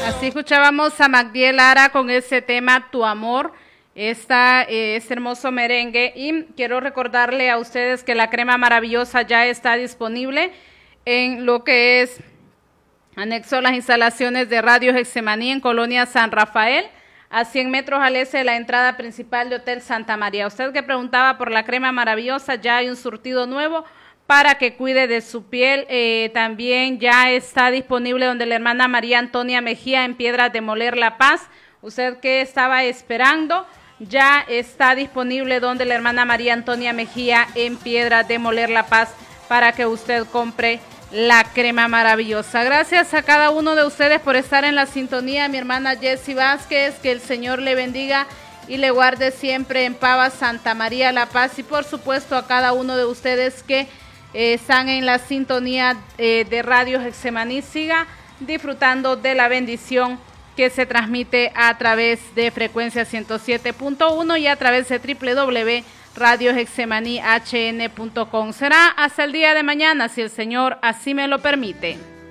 Así escuchábamos a Magdiel Lara con ese tema Tu Amor, este hermoso merengue, y quiero recordarle a ustedes que la crema maravillosa ya está disponible en lo que es anexo a las instalaciones de Radio Getsemaní en Colonia San Rafael, a 100 metros al este de la entrada principal de Hotel Santa María. Usted que preguntaba por la crema maravillosa, ya hay un surtido nuevo para que cuide de su piel. También ya está disponible donde la hermana María Antonia Mejía en Piedras de Moler, La Paz. Usted que estaba esperando, ya está disponible donde la hermana María Antonia Mejía en Piedras de Moler, La Paz, para que usted compre la crema maravillosa. Gracias a cada uno de ustedes por estar en la sintonía. Mi hermana Jessie Vázquez, que el Señor le bendiga y le guarde siempre en Pava, Santa María, La Paz, y por supuesto a cada uno de ustedes que están en la sintonía de Radio Getsemaní. Siga disfrutando de la bendición que se transmite a través de frecuencia 107.1 y a través de www.radiogetsemaníhn.com. Será hasta el día de mañana, si el Señor así me lo permite.